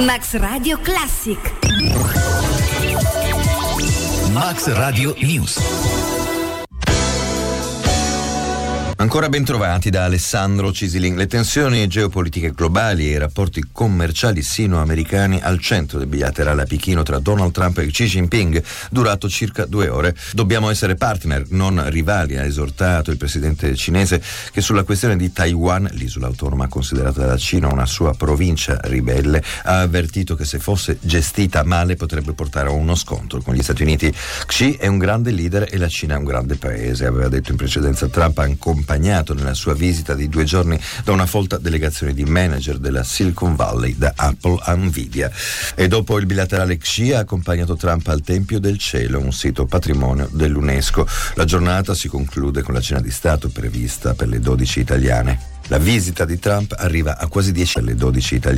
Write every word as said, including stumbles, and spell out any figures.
Max Radio Classic. Max Radio News. Ancora ben trovati da Alessandro Cisilin. Le tensioni geopolitiche globali e i rapporti commerciali sino-americani al centro del bilaterale a Pechino tra Donald Trump e Xi Jinping, durato circa due ore. Dobbiamo essere partner, non rivali, ha esortato il presidente cinese, che sulla questione di Taiwan, l'isola autonoma considerata dalla Cina una sua provincia ribelle, ha avvertito che se fosse gestita male potrebbe portare a uno scontro con gli Stati Uniti. Xi è un grande leader e la Cina è un grande paese, aveva detto in precedenza Trump, accompagnato nella sua visita di due giorni da una folta delegazione di manager della Silicon Valley, da Apple a Nvidia. E dopo il bilaterale, Xi ha accompagnato Trump al Tempio del Cielo, un sito patrimonio dell'UNESCO. La giornata si conclude con la cena di Stato prevista per le dodici italiane. La visita di Trump arriva a quasi dieci alle dodici italiane.